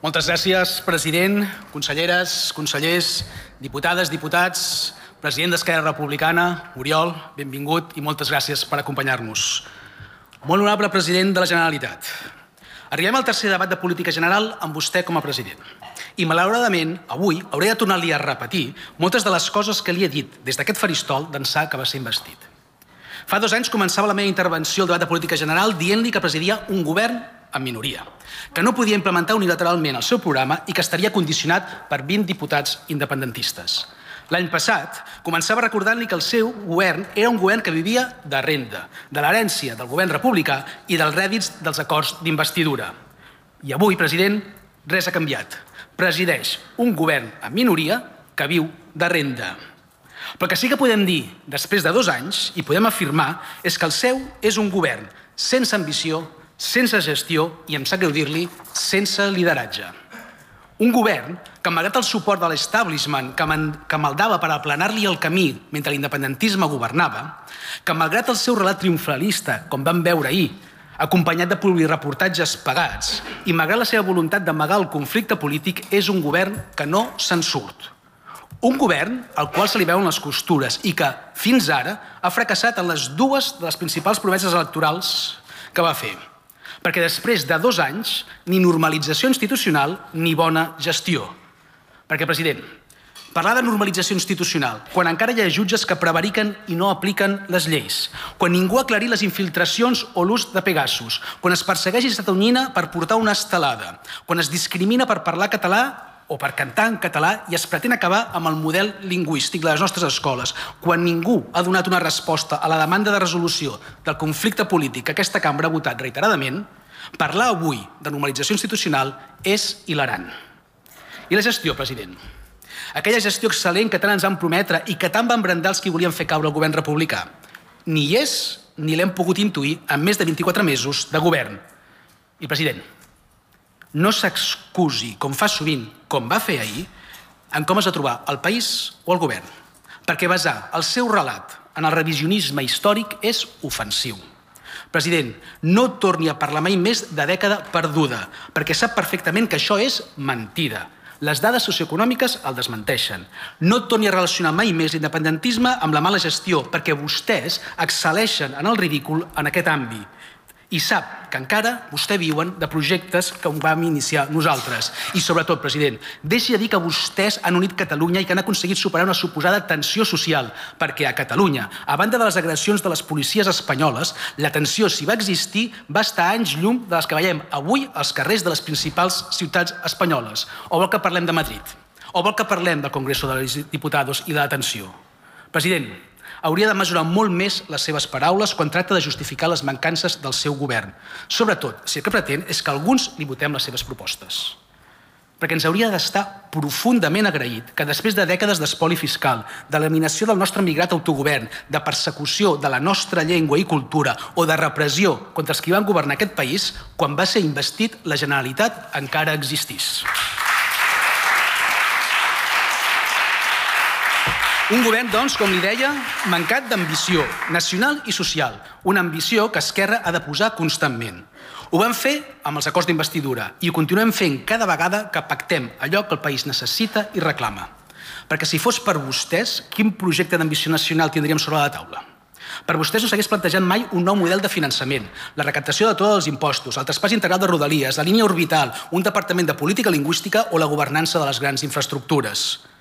Moltes gràcies, president, conselleres, consellers, diputades, diputats, president d'Esquerra Republicana, Oriol, benvingut i moltes gràcies per acompanyar-nos. Molt honorable president de la Generalitat, arribem al tercer debat de política general amb vostè com a president. I malauradament, avui hauré de tornar-li a repetir moltes de les coses que li he dit des d'aquest faristol d'ençà que va ser investit. Fa 2 anys començava la meva intervenció al debat de política general dient-li que presidia un govern en minoria, que no podia implementar unilateralment el seu programa i que estaria condicionat per 20 diputats independentistes. L'any passat començava recordant-li que el seu govern era un govern que vivia de renda, de l'herència del govern republicà i dels rèdits dels acords d'investidura. I avui, president, res ha canviat. Presideix un govern en minoria que viu de renda. Però el que sí que podem dir, després de 2 anys, i podem afirmar, és que el seu és un govern sense ambició, sense gestió i, em sap greu dir-li, sense lideratge. Un govern que, malgrat el suport de l'establishment que maldava per aplanar-li el camí mentre l'independentisme governava, que malgrat el seu relat triomfalista, com vam veure ahir, acompanyat de publireportatges pagats, i malgrat la seva voluntat d'amagar el conflicte polític, és un govern que no se'n surt. Un govern al qual se li veuen les costures i que, fins ara, ha fracassat en les 2 de les principals promeses electorals que va fer. Perquè després de 2 anys, ni normalització institucional ni bona gestió. Perquè, president, parlar de normalització institucional, quan encara hi ha jutges que prevariquen i no apliquen les lleis, quan ningú ha aclarit les infiltracions o l'ús de Pegasus, quan es persegueix i s'atonyina per portar una estelada, quan es discrimina per parlar català o per cantar en català i es pretén acabar amb el model lingüístic de les nostres escoles, quan ningú ha donat una resposta a la demanda de resolució del conflicte polític que aquesta cambra ha votat reiteradament, parlar avui de normalització institucional és hilarant. I la gestió, president? Aquella gestió excel·lent que tant ens van prometre i que tant van brandar els qui volien fer caure el govern republicà. Ni hi és ni l'hem pogut intuir en més de 24 mesos de govern. I, president, no s'excusi, com fa sovint, com va fer ahir, en com es va trobar el país o el govern, perquè basar el seu relat en el revisionisme històric és ofensiu. President, no torni a parlar mai més de dècada perduda, perquè sap perfectament que això és mentida. Les dades socioeconòmiques el desmenteixen. No torni a relacionar mai més l'independentisme amb la mala gestió, perquè vostès excel·leixen en el ridícul en aquest àmbit. I sap que encara vostè viuen de projectes que vam iniciar nosaltres. I sobretot, president, deixi de dir que vostès han unit Catalunya i que han aconseguit superar una suposada tensió social, perquè a Catalunya, a banda de les agressions de les policies espanyoles, la tensió, si va existir, va estar a anys llum de les que veiem avui als carrers de les principals ciutats espanyoles. O vol que parlem de Madrid? O vol que parlem del Congreso de los Diputados i de la tensió? President, hauria de mesurar molt més les seves paraules quan tracta de justificar les mancances del seu govern. Sobretot, si el que pretén és que alguns li votem les seves propostes. Perquè ens hauria d'estar profundament agraït que després de dècades d'espoli fiscal, d'eliminació del nostre migrat autogovern, de persecució de la nostra llengua i cultura o de repressió contra els que van governar aquest país, quan va ser investit, la Generalitat encara existís. Un govern, doncs, com li deia, mancat d'ambició nacional i social, una ambició que Esquerra ha de posar constantment. Ho vam fer amb els acords d'investidura i ho continuem fent cada vegada que pactem allò que el país necessita i reclama. Perquè si fos per vostès, quin projecte d'ambició nacional tindríem sobre la taula? Per vostès no s'hagués plantejat mai un nou model de finançament, la recaptació de tots els impostos, el traspàs integral de Rodalies, la línia orbital, un departament de política lingüística o la governança de les grans infraestructures.